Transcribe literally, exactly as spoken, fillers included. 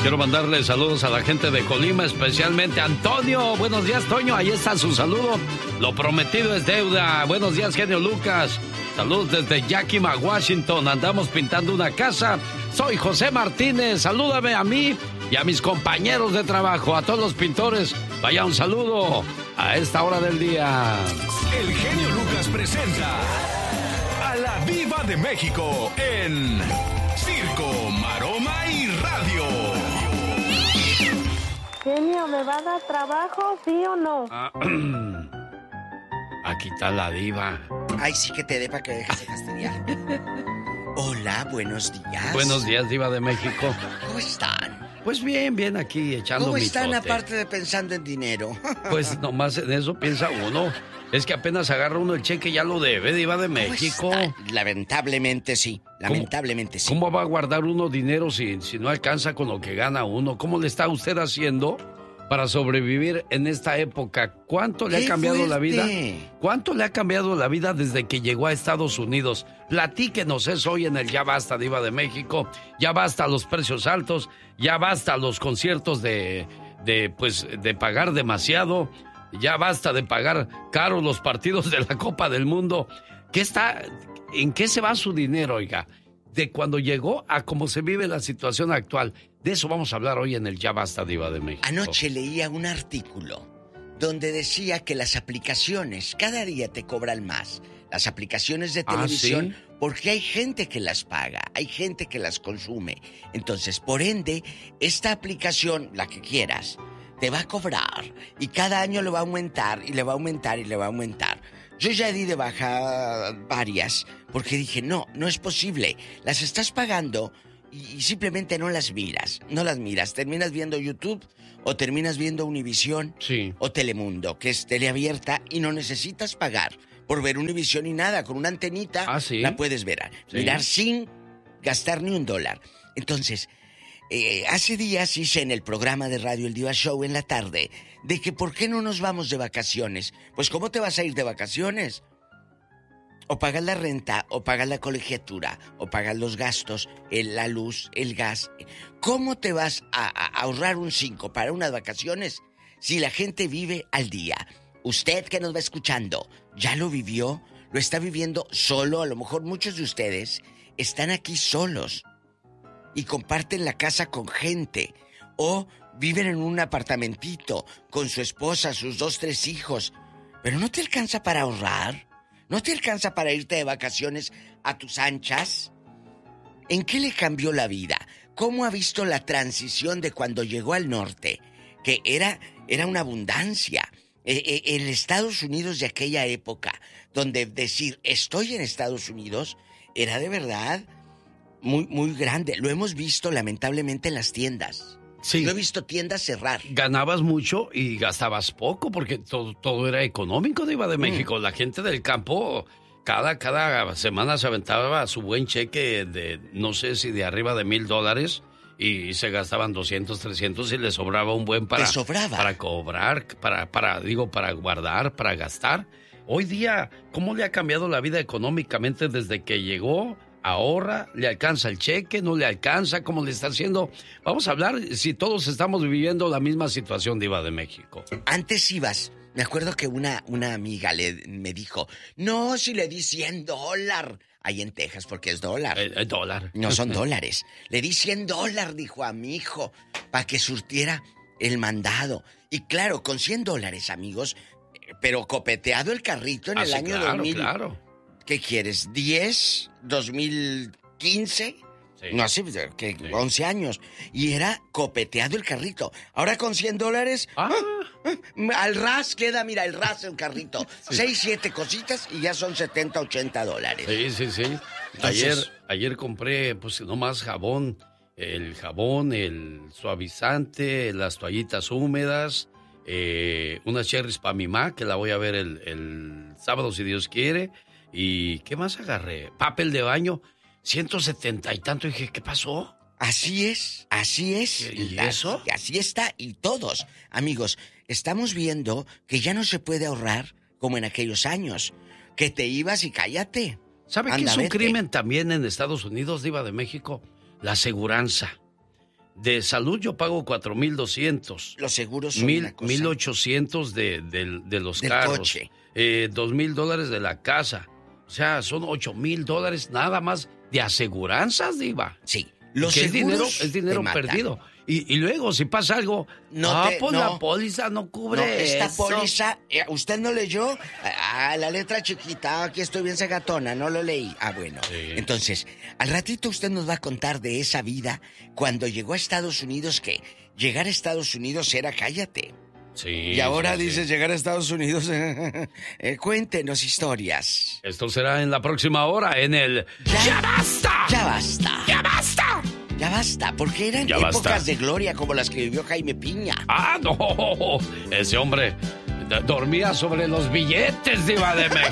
Quiero mandarle saludos a la gente de Colima, especialmente a Antonio. Buenos días, Toño. Ahí está su saludo. Lo prometido es deuda. Buenos días, genio Lucas. Saludos desde Yakima, Washington. Andamos pintando una casa. Soy José Martínez. Salúdame a mí y a mis compañeros de trabajo, a todos los pintores. Vaya un saludo a esta hora del día. El genio Lucas presenta a la Diva de México en Circo, Maroma y Radio. Genio, ¿me va a dar trabajo, sí o no? Ah, aquí está la diva. Ay, sí que te dé para que dejes de fastidiar. Hola, buenos días. Buenos días, Diva de México. ¿Cómo están? Pues bien, bien aquí echando ¿Cómo mitote. están aparte de pensando en dinero? Pues nomás en eso piensa uno. Es que apenas agarra uno el cheque ya lo debe, Diva de México. Lamentablemente sí, lamentablemente sí. ¿Cómo va a guardar uno dinero si, si no alcanza con lo que gana uno? ¿Cómo le está usted haciendo para sobrevivir en esta época? ¿Cuánto le ha cambiado fuerte! la vida? ¿Cuánto le ha cambiado la vida desde que llegó a Estados Unidos? Platíquenos eso hoy en el Ya Basta, Diva de México. Ya basta los precios altos, ya basta los conciertos de, de, pues, de pagar demasiado. Ya basta de pagar caro los partidos de la Copa del Mundo. ¿Qué está, ¿En qué se va su dinero, oiga? De cuando llegó a cómo se vive la situación actual. De eso vamos a hablar hoy en el Ya Basta, Diva de México. Anoche leía un artículo donde decía que las aplicaciones cada día te cobran más. Las aplicaciones de televisión, ¿Ah, sí? Porque hay gente que las paga, hay gente que las consume. Entonces, por ende, esta aplicación, la que quieras, te va a cobrar y cada año le va a aumentar y le va a aumentar y le va a aumentar. Yo ya di de baja varias porque dije, no, no es posible. Las estás pagando y, y simplemente no las miras, no las miras. Terminas viendo YouTube o terminas viendo Univisión sí. o Telemundo, que es teleabierta y no necesitas pagar por ver Univisión y nada. Con una antenita ¿Ah, sí? la puedes ver, sí. mirar sin gastar ni un dólar. Entonces... Eh, hace días hice en el programa de radio El Diva Show en la tarde de que ¿por qué no nos vamos de vacaciones? Pues ¿cómo te vas a ir de vacaciones? O pagas la renta, o pagas la colegiatura, o pagas los gastos, el, la luz, el gas. ¿Cómo te vas a, a ahorrar un cinco para unas vacaciones si la gente vive al día? Usted que nos va escuchando, ¿ya lo vivió? ¿Lo está viviendo solo? A lo mejor muchos de ustedes están aquí solos y comparten la casa con gente, o viven en un apartamentito con su esposa, sus dos, tres hijos, pero no te alcanza para ahorrar, no te alcanza para irte de vacaciones a tus anchas. ¿En qué le cambió la vida? ¿Cómo ha visto la transición de cuando llegó al norte? Que era, era una abundancia. Eh, eh, el Estados Unidos de aquella época, donde decir estoy en Estados Unidos era de verdad muy, muy grande. Lo hemos visto lamentablemente en las tiendas. Sí. Lo he visto tiendas cerrar. Ganabas mucho y gastabas poco porque todo, todo era económico, Diva de México. Mm. La gente del campo cada, cada semana se aventaba su buen cheque de no sé si de arriba de mil dólares y se gastaban doscientos, trescientos y les sobraba un buen para, ¿Te sobraba? para cobrar, para, para, digo, para guardar, para gastar. Hoy día, ¿cómo le ha cambiado la vida económicamente desde que llegó? Ahorra, le alcanza el cheque, no le alcanza, ¿cómo le está haciendo? Vamos a hablar si todos estamos viviendo la misma situación, Diva de México. Antes ibas, me acuerdo que una, una amiga le, me dijo, no, si le di cien dólares, ahí en Texas, porque es dólar. El, el dólar. No son dólares. Le di cien dólares, dijo a mi hijo, para que surtiera el mandado. Y claro, con cien dólares, amigos, pero copeteado el carrito en ah, el sí, año claro, dos mil. Claro. ¿Qué quieres? ¿diez? ¿dos mil quince? Sí. No sé, que sí. once años. Y era copeteado el carrito. Ahora con cien dólares, ah. ah, al ras queda, mira, el ras el carrito. Sí. seis, siete cositas y ya son setenta, ochenta dólares. Sí, sí, sí. Entonces... Ayer, ayer compré, pues, nomás jabón. El jabón, el suavizante, las toallitas húmedas, eh, unas cherries para mi ma, que la voy a ver el, el sábado, si Dios quiere. ¿Y qué más agarré? Papel de baño, ciento setenta y tanto. Y dije, ¿qué pasó? Así es, así es. ¿Y eso? Así está. Y todos, amigos, estamos viendo que ya no se puede ahorrar como en aquellos años. Que te ibas y cállate. ¿Sabe Anda, qué es un vete. crimen también en Estados Unidos, Diva de México? La aseguranza. De salud yo pago cuatro mil doscientos. Los seguros son Mil, una cosa. mil ochocientos de, de, de los Del carros. coche. Eh, dos mil dólares de la casa. O sea, son ocho mil dólares nada más de aseguranzas, Diva. Sí. Los que es seguros dinero, es dinero te matan. perdido. Y, y luego, si pasa algo, No ah, te- pues no. la póliza no cubre No, esta eso. póliza, eh, ¿usted no leyó? Ah, la letra chiquita, aquí estoy bien segatona, no lo leí. Ah, bueno. Sí. Entonces, al ratito usted nos va a contar de esa vida cuando llegó a Estados Unidos, que llegar a Estados Unidos era cállate. Sí, Y ahora sí, sí. dices llegar a Estados Unidos. eh, cuéntenos historias. Esto será en la próxima hora en el... ¡Ya, basta! ¡Ya basta! ¡Ya basta! Ya basta, porque eran Ya épocas basta. de gloria como las que vivió Jaime Piña. ¡Ah, no! Ese hombre d- dormía sobre los billetes, Diva de México.